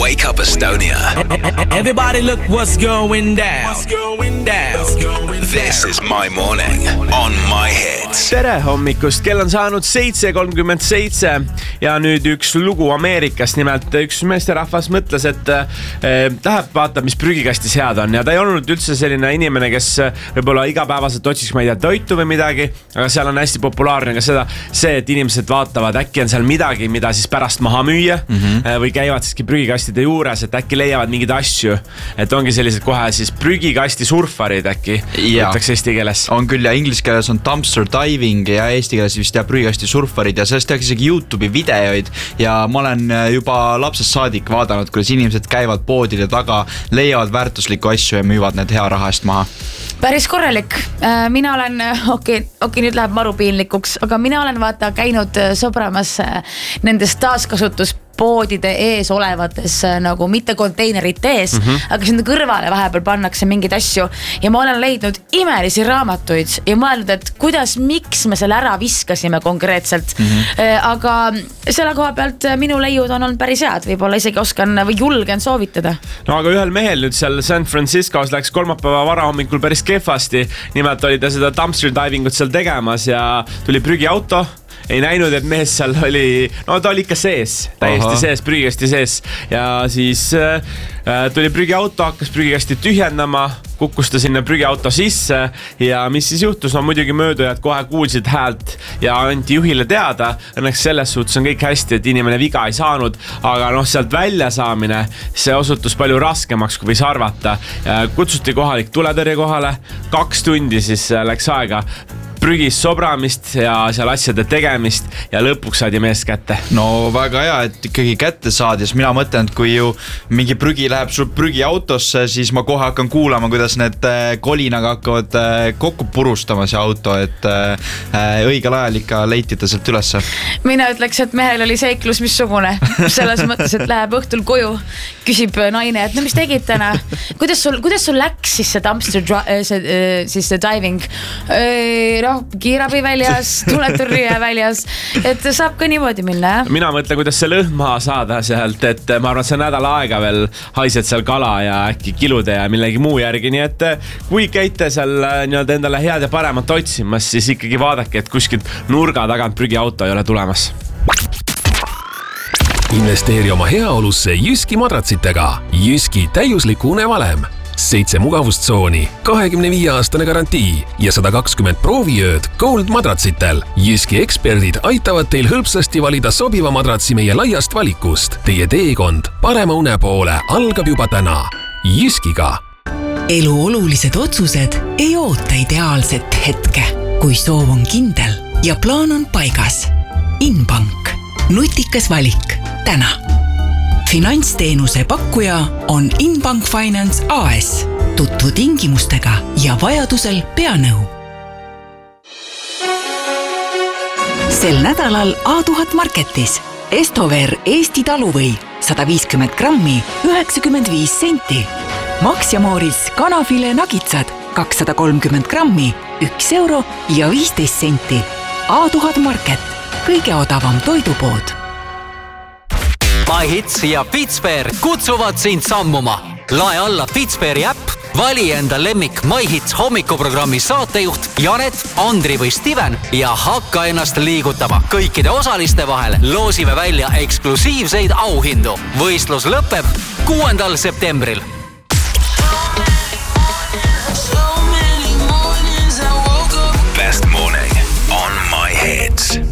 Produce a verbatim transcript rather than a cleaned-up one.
Wake Up Estonia. Everybody look what's going down. What's going down. This is My Morning on My Hits. Tere hommikust, kell on saanud seitse kolmkümmend seitse ja nüüd üks lugu Ameerikast. Nimelt üks meesterahvas mõtles, et eh, läheb vaatab, mis prügikastis head on. Ja ta ei olnud üldse selline inimene, kes võib-olla igapäevaselt otsiks, ma ei tea, toitu või midagi. Aga seal on hästi populaarne ka seda, see, et inimesed vaatavad, äkki on seal midagi, mida siis pärast maha müüa mm-hmm. või käivad siiski prügikastide juures, et äkki leiavad mingeid asju. Et ongi sellised kohe siis prügikasti surfarid äkki, võtaks eesti keeles. On küll ja inglise keeles on dumpster diving ja eesti keeles vist teab prügikasti surfarid ja sellest tehakse isegi YouTube'i videoid ja ma olen juba lapsest saadik vaadanud, kuidas inimesed käivad poodide taga, leiavad väärtuslikku asju ja müüvad need hea raha eest maha. Päris korralik. Mina olen, okei, okay, okay, nüüd läheb marupiinlikuks, aga mina olen vaata käinud sobramas nendes taaskasutus poodide ees olevates nagu mitte konteinerite ees, mm-hmm. aga sinna kõrvale vahepeal pannakse mingeid asju ja ma olen leidnud imelisi raamatuid ja mõelnud, et kuidas, miks me selle ära viskasime konkreetselt. Mm-hmm. Aga selle koha pealt minu leiud on olnud päris head, võib-olla isegi oskan või julgen soovitada. No aga ühel mehel nüüd seal San Franciscos läks kolmapäeva varahommikul päris kehvasti. Nimelt oli ta seda dumpster divingut seal tegemas ja tuli prügiauto. Ei näinud, et mees seal oli, no ta oli ikka sees, täiesti Aha. sees, prügikasti sees ja siis äh, tuli prügiauto, hakkas prügikasti tühjendama, kukkus ta sinna prügiauto sisse ja mis siis juhtus, no muidugi möödujad kohe kuulsid häält ja anti juhile teada, õnneks selles suhtes on kõik hästi, et inimene viga ei saanud, aga noh, sealt välja saamine, see osutus palju raskemaks, kui võis arvata. Kutsuti kohalik tuletõrje kohale, kaks tundi siis läks aega prügis sobramist ja seal asjade tegemist ja lõpuks saadi mees kätte. No väga hea, et ikkagi kätte saad ja mina mõtlen, et kui ju mingi prügi läheb sul prügiautosse, siis ma kohe hakkan kuulama, kuidas need kolinaga hakkavad kokku purustama see auto, et õigel ajal ikka leitida sealt ülesse. Mina ütleks, et mehel oli seiklus missugune. Selles mõttes, et läheb õhtul koju, küsib naine, et no mis tegid täna? Kuidas sul, kuidas sul läks siis see dumpster see, siis see diving? No, kiirabi väljas, tuletõrje väljas, et saab ka niimoodi minna, jah? Mina mõtlen, kuidas see lõhn maha saada sealt, et ma arvan, et see nädal aega veel haised seal kala ja äkki kilude ja millegi muu järgi, nii et kui käite seal nii-öelda endale head ja paremat otsimas, siis ikkagi vaadake, et kuskilt nurga tagant prügiauto ei ole tulemas. Investeeri oma heaolusse Jyski madratsitega. Jyski täiusliku unevalem. Seitse mugavustsooni, kahekümne viie aastane garantii ja sada kakskümmend prooviööd Gold madratsitel. Jyski eksperdid aitavad teil hõlpsasti valida sobiva madratsi meie laiast valikust. Teie teekond parema une poole algab juba täna. Jyskiga. Elu olulised otsused ei oota ideaalset hetke, kui soov on kindel ja plaan on paigas. Inbank. Nutikas valik. Täna. Finantsteenuse pakkuja on Inbank Finance A S. Tutvu tingimustega ja vajadusel pea nõu. Sel nädalal A tuhat marketis. Estover Eesti taluvõi sada viiskümmend grammi üheksakümmend viis senti. Max ja Mooris kanafile nagitsad kakssada kolmkümmend grammi üks euro ja viisteist senti. A tuhat market. Kõige odavam toidupood. My Hits ja Fitsper kutsuvad sind sammuma. Lae alla Fitsperi äpp, vali enda lemmik My Hits hommikuprogrammi saatejuht Janet, Andri või Steven ja hakka ennast liigutama. Kõikide osaliste vahel loosime välja eksklusiivseid auhindu. Võistlus lõpeb kuuendal septembril.